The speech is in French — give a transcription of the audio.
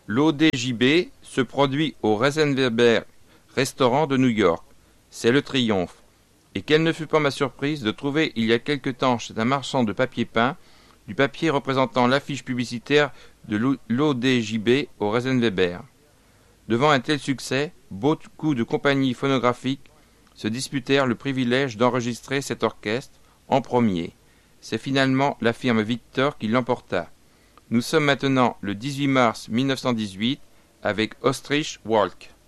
L'ODJB se produit au Reisenweber Restaurant de New York. C'est le triomphe. Et quelle ne fut pas ma surprise de trouver il y a quelque temps chez un marchand de papier peint du papier représentant l'affiche publicitaire de l'ODJB au Reisenweber. Devant un tel succès, beaucoup de compagnies phonographiques se disputèrent le privilège d'enregistrer cet orchestre en premier. C'est finalement la firme Victor qui l'emporta. Nous sommes maintenant le 18 mars 1918 avec Ostrich Walk.